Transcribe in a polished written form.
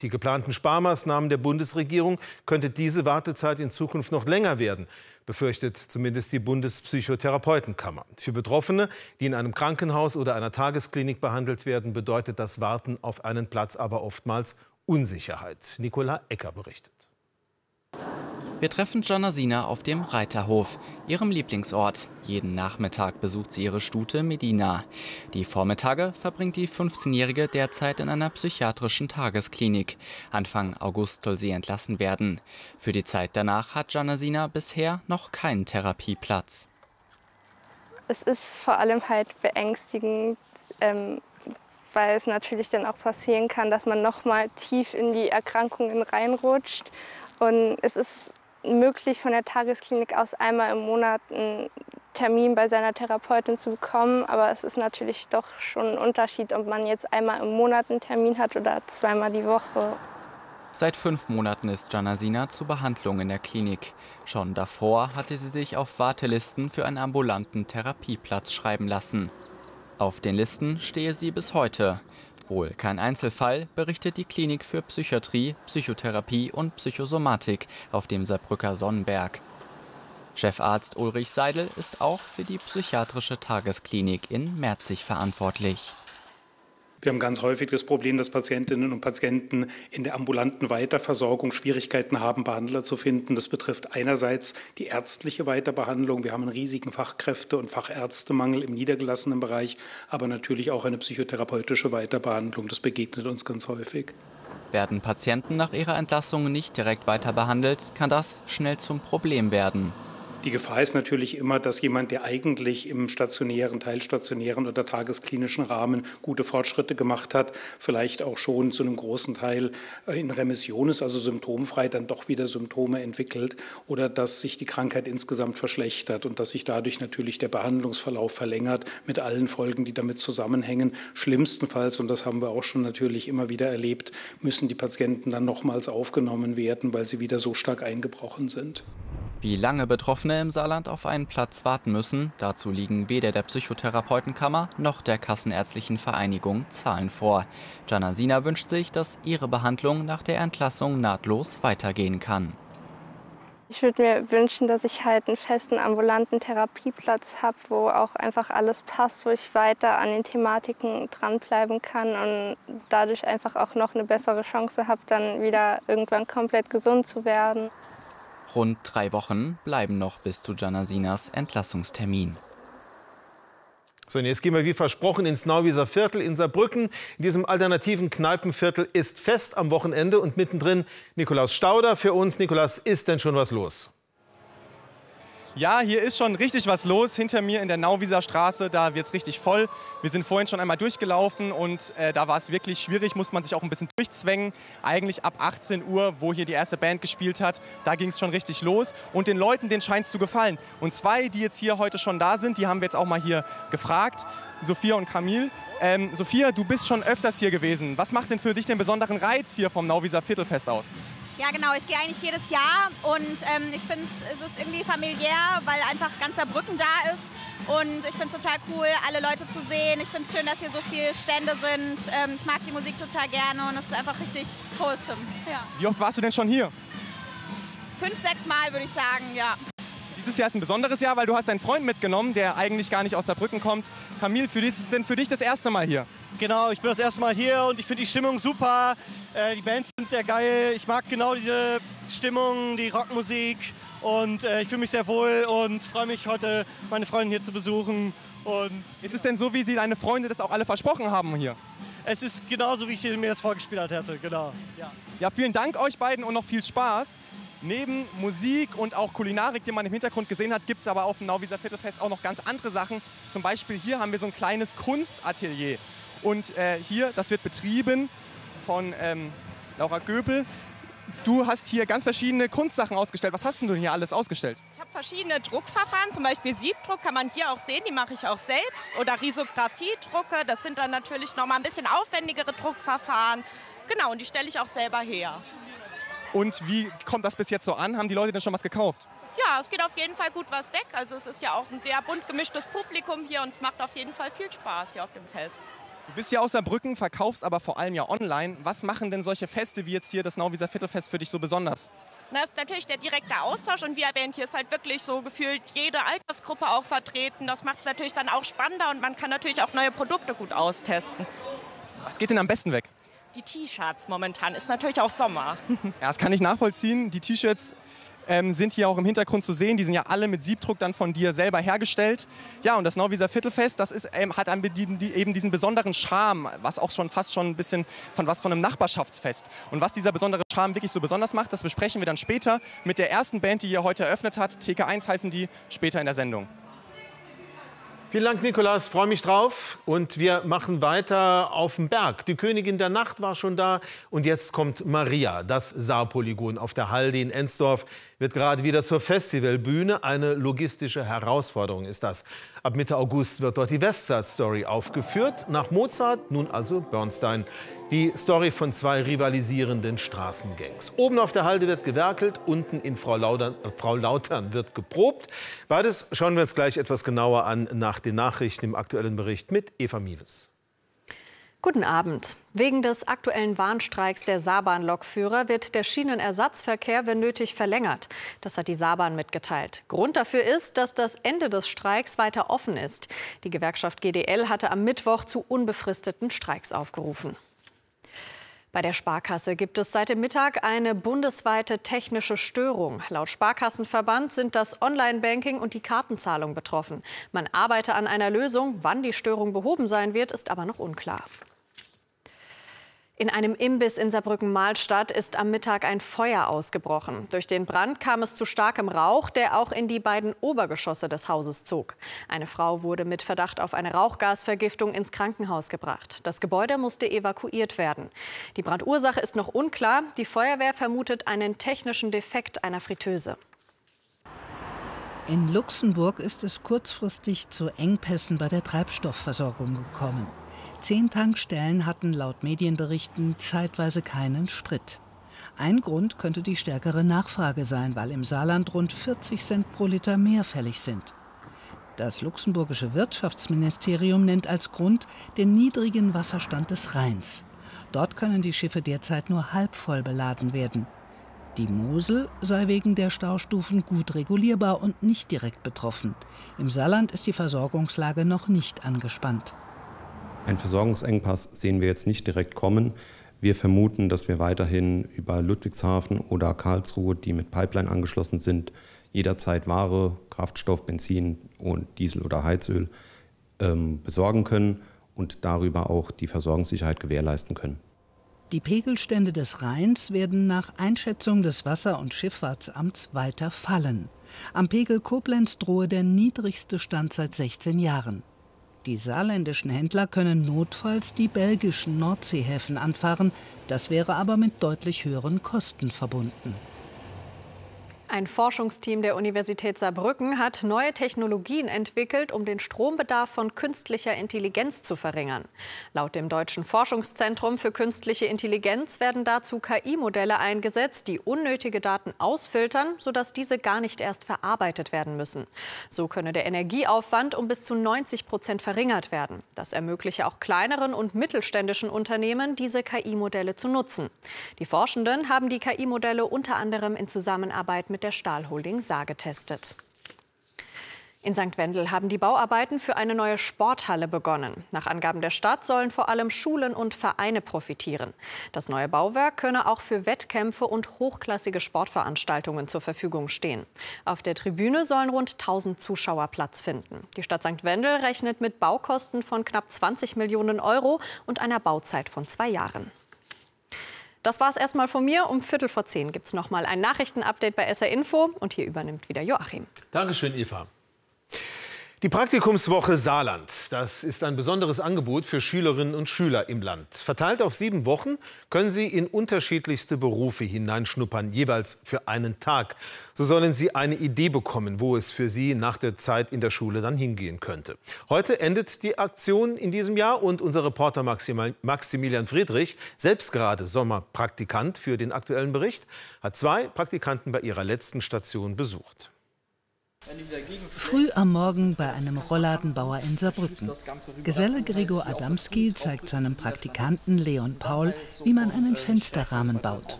Die geplanten Sparmaßnahmen der Bundesregierung könnte diese Wartezeit in Zukunft noch länger werden, befürchtet zumindest die Bundespsychotherapeutenkammer. Für Betroffene, die in einem Krankenhaus oder einer Tagesklinik behandelt werden, bedeutet das Warten auf einen Platz aber oftmals Unsicherheit. Nicola Ecker berichtet. Wir treffen Jana Sina auf dem Reiterhof, ihrem Lieblingsort. Jeden Nachmittag besucht sie ihre Stute Medina. Die Vormittage verbringt die 15-Jährige derzeit in einer psychiatrischen Tagesklinik. Anfang August soll sie entlassen werden. Für die Zeit danach hat Jana Sina bisher noch keinen Therapieplatz. Es ist vor allem halt beängstigend, weil es natürlich dann auch passieren kann, dass man noch mal tief in die Erkrankungen reinrutscht. Und es ist möglich, von der Tagesklinik aus einmal im Monat einen Termin bei seiner Therapeutin zu bekommen. Aber es ist natürlich doch schon ein Unterschied, ob man jetzt einmal im Monat einen Termin hat oder zweimal die Woche. Seit 5 Monaten ist Jana Sina zur Behandlung in der Klinik. Schon davor hatte sie sich auf Wartelisten für einen ambulanten Therapieplatz schreiben lassen. Auf den Listen stehe sie bis heute. Wohl kein Einzelfall, berichtet die Klinik für Psychiatrie, Psychotherapie und Psychosomatik auf dem Saarbrücker Sonnenberg. Chefarzt Ulrich Seidel ist auch für die psychiatrische Tagesklinik in Merzig verantwortlich. Wir haben ganz häufig das Problem, dass Patientinnen und Patienten in der ambulanten Weiterversorgung Schwierigkeiten haben, Behandler zu finden. Das betrifft einerseits die ärztliche Weiterbehandlung. Wir haben einen riesigen Fachkräfte- und Fachärztemangel im niedergelassenen Bereich, aber natürlich auch eine psychotherapeutische Weiterbehandlung. Das begegnet uns ganz häufig. Werden Patienten nach ihrer Entlassung nicht direkt weiter behandelt, kann das schnell zum Problem werden. Die Gefahr ist natürlich immer, dass jemand, der eigentlich im stationären, teilstationären oder tagesklinischen Rahmen gute Fortschritte gemacht hat, vielleicht auch schon zu einem großen Teil in Remission ist, also symptomfrei, dann doch wieder Symptome entwickelt oder dass sich die Krankheit insgesamt verschlechtert und dass sich dadurch natürlich der Behandlungsverlauf verlängert mit allen Folgen, die damit zusammenhängen. Schlimmstenfalls, und das haben wir auch schon natürlich immer wieder erlebt, müssen die Patienten dann nochmals aufgenommen werden, weil sie wieder so stark eingebrochen sind. Wie lange Betroffene im Saarland auf einen Platz warten müssen, dazu liegen weder der Psychotherapeutenkammer noch der Kassenärztlichen Vereinigung Zahlen vor. Jana Sina wünscht sich, dass ihre Behandlung nach der Entlassung nahtlos weitergehen kann. Ich würde mir wünschen, dass ich halt einen festen ambulanten Therapieplatz habe, wo auch einfach alles passt, wo ich weiter an den Thematiken dranbleiben kann und dadurch einfach auch noch eine bessere Chance habe, dann wieder irgendwann komplett gesund zu werden. Rund 3 Wochen bleiben noch bis zu Jana Sinas Entlassungstermin. So, und jetzt gehen wir wie versprochen ins Nauwieser Viertel in Saarbrücken. In diesem alternativen Kneipenviertel ist Fest am Wochenende und mittendrin Nikolaus Stauder für uns. Nikolaus, ist denn schon was los? Ja, hier ist schon richtig was los. Hinter mir in der Nauwieser Straße, da wird es richtig voll. Wir sind vorhin schon einmal durchgelaufen und da war es wirklich schwierig, muss man sich auch ein bisschen durchzwängen. Eigentlich ab 18 Uhr, wo hier die erste Band gespielt hat, da ging es schon richtig los. Und den Leuten, denen scheint es zu gefallen. Und 2, die jetzt hier heute schon da sind, die haben wir jetzt auch mal hier gefragt. Sophia und Camille. Sophia, du bist schon öfters hier gewesen. Was macht denn für dich den besonderen Reiz hier vom Nauwieser Viertelfest aus? Ja genau, ich gehe eigentlich jedes Jahr und ich finde es ist irgendwie familiär, weil einfach ganz Saarbrücken da ist und ich finde es total cool, alle Leute zu sehen. Ich finde es schön, dass hier so viele Stände sind. Ich mag die Musik total gerne und es ist einfach richtig wholesome. Ja. Wie oft warst du denn schon hier? 5, 6 Mal würde ich sagen, ja. Dieses Jahr ist ein besonderes Jahr, weil du hast einen Freund mitgenommen, der eigentlich gar nicht aus Saarbrücken kommt. Camille, ist es denn für dich das erste Mal hier? Genau, ich bin das erste Mal hier und ich finde die Stimmung super. Die Bands sind sehr geil. Ich mag genau diese Stimmung, die Rockmusik und ich fühle mich sehr wohl und freue mich, heute meine Freundin hier zu besuchen. Und ist es denn so, wie sie deine Freunde das auch alle versprochen haben hier? Es ist genauso, wie ich mir das vorgespielt hätte, genau. Ja, vielen Dank euch beiden und noch viel Spaß. Neben Musik und auch Kulinarik, die man im Hintergrund gesehen hat, gibt es aber auf dem Nauwieser Viertelfest auch noch ganz andere Sachen. Zum Beispiel hier haben wir so ein kleines Kunstatelier. Und hier, das wird betrieben von Laura Göbel. Du hast hier ganz verschiedene Kunstsachen ausgestellt. Was hast denn du hier alles ausgestellt? Ich habe verschiedene Druckverfahren, zum Beispiel Siebdruck kann man hier auch sehen, die mache ich auch selbst. Oder Risographiedrucke, das sind dann natürlich noch mal ein bisschen aufwendigere Druckverfahren. Genau, und die stelle ich auch selber her. Und wie kommt das bis jetzt so an? Haben die Leute denn schon was gekauft? Ja, es geht auf jeden Fall gut was weg. Also es ist ja auch ein sehr bunt gemischtes Publikum hier und es macht auf jeden Fall viel Spaß hier auf dem Fest. Du bist ja aus Saarbrücken, verkaufst aber vor allem ja online. Was machen denn solche Feste wie jetzt hier das Nauwieser Viertelfest für dich so besonders? Das ist natürlich der direkte Austausch und wie erwähnt, hier ist halt wirklich so gefühlt jede Altersgruppe auch vertreten. Das macht es natürlich dann auch spannender und man kann natürlich auch neue Produkte gut austesten. Was geht denn am besten weg? Die T-Shirts momentan, ist natürlich auch Sommer. Ja, das kann ich nachvollziehen. Die T-Shirts sind hier auch im Hintergrund zu sehen. Die sind ja alle mit Siebdruck dann von dir selber hergestellt. Ja, und das Nauwieser Viertelfest, das ist, hat eben diesen besonderen Charme, was auch schon fast schon ein bisschen von einem Nachbarschaftsfest. Und was dieser besondere Charme wirklich so besonders macht, das besprechen wir dann später mit der ersten Band, die hier heute eröffnet hat. TK1 heißen die, später in der Sendung. Vielen Dank, Nikolaus. Freue mich drauf. Und wir machen weiter auf dem Berg. Die Königin der Nacht war schon da. Und jetzt kommt Maria. Das Saarpolygon auf der Halde in Ensdorf wird gerade wieder zur Festivalbühne. Eine logistische Herausforderung ist das. Ab Mitte August wird dort die Westside-Story aufgeführt. Nach Mozart nun also Bernstein. Die Story von zwei rivalisierenden Straßengangs. Oben auf der Halde wird gewerkelt, unten in Frau Lautern wird geprobt. Beides schauen wir uns gleich etwas genauer an nach den Nachrichten im aktuellen Bericht mit Eva Miewes. Guten Abend. Wegen des aktuellen Warnstreiks der Saarbahn-Lokführer wird der Schienenersatzverkehr, wenn nötig, verlängert. Das hat die Saarbahn mitgeteilt. Grund dafür ist, dass das Ende des Streiks weiter offen ist. Die Gewerkschaft GDL hatte am Mittwoch zu unbefristeten Streiks aufgerufen. Bei der Sparkasse gibt es seit dem Mittag eine bundesweite technische Störung. Laut Sparkassenverband sind das Online-Banking und die Kartenzahlung betroffen. Man arbeite an einer Lösung. Wann die Störung behoben sein wird, ist aber noch unklar. In einem Imbiss in Saarbrücken-Mahlstadt ist am Mittag ein Feuer ausgebrochen. Durch den Brand kam es zu starkem Rauch, der auch in die beiden Obergeschosse des Hauses zog. Eine Frau wurde mit Verdacht auf eine Rauchgasvergiftung ins Krankenhaus gebracht. Das Gebäude musste evakuiert werden. Die Brandursache ist noch unklar. Die Feuerwehr vermutet einen technischen Defekt einer Fritteuse. In Luxemburg ist es kurzfristig zu Engpässen bei der Treibstoffversorgung gekommen. 10 Tankstellen hatten laut Medienberichten zeitweise keinen Sprit. Ein Grund könnte die stärkere Nachfrage sein, weil im Saarland rund 40 Cent pro Liter mehr fällig sind. Das luxemburgische Wirtschaftsministerium nennt als Grund den niedrigen Wasserstand des Rheins. Dort können die Schiffe derzeit nur halb voll beladen werden. Die Mosel sei wegen der Staustufen gut regulierbar und nicht direkt betroffen. Im Saarland ist die Versorgungslage noch nicht angespannt. Ein Versorgungsengpass sehen wir jetzt nicht direkt kommen. Wir vermuten, dass wir weiterhin über Ludwigshafen oder Karlsruhe, die mit Pipeline angeschlossen sind, jederzeit Ware, Kraftstoff, Benzin und Diesel oder Heizöl besorgen können und darüber auch die Versorgungssicherheit gewährleisten können. Die Pegelstände des Rheins werden nach Einschätzung des Wasser- und Schifffahrtsamts weiter fallen. Am Pegel Koblenz drohe der niedrigste Stand seit 16 Jahren. Die saarländischen Händler können notfalls die belgischen Nordseehäfen anfahren. Das wäre aber mit deutlich höheren Kosten verbunden. Ein Forschungsteam der Universität Saarbrücken hat neue Technologien entwickelt, um den Strombedarf von künstlicher Intelligenz zu verringern. Laut dem Deutschen Forschungszentrum für künstliche Intelligenz werden dazu KI-Modelle eingesetzt, die unnötige Daten ausfiltern, sodass diese gar nicht erst verarbeitet werden müssen. So könne der Energieaufwand um bis zu 90% verringert werden. Das ermögliche auch kleineren und mittelständischen Unternehmen, diese KI-Modelle zu nutzen. Die Forschenden haben die KI-Modelle unter anderem in Zusammenarbeit mit der Stahlholding Saar getestet. In St. Wendel haben die Bauarbeiten für eine neue Sporthalle begonnen. Nach Angaben der Stadt sollen vor allem Schulen und Vereine profitieren. Das neue Bauwerk könne auch für Wettkämpfe und hochklassige Sportveranstaltungen zur Verfügung stehen. Auf der Tribüne sollen rund 1000 Zuschauer Platz finden. Die Stadt St. Wendel rechnet mit Baukosten von knapp 20 Millionen € und einer Bauzeit von 2 Jahren. Das war es erstmal von mir. Um 9:15 gibt es noch mal ein Nachrichtenupdate bei SR Info. Und hier übernimmt wieder Joachim. Dankeschön, Eva. Die Praktikumswoche Saarland, das ist ein besonderes Angebot für Schülerinnen und Schüler im Land. Verteilt auf 7 Wochen können sie in unterschiedlichste Berufe hineinschnuppern, jeweils für einen Tag. So sollen sie eine Idee bekommen, wo es für sie nach der Zeit in der Schule dann hingehen könnte. Heute endet die Aktion in diesem Jahr und unser Reporter Maximilian Friedrich, selbst gerade Sommerpraktikant für den aktuellen Bericht, hat 2 Praktikanten bei ihrer letzten Station besucht. Früh am Morgen bei einem Rollladenbauer in Saarbrücken. Geselle Gregor Adamski zeigt seinem Praktikanten Leon Paul, wie man einen Fensterrahmen baut.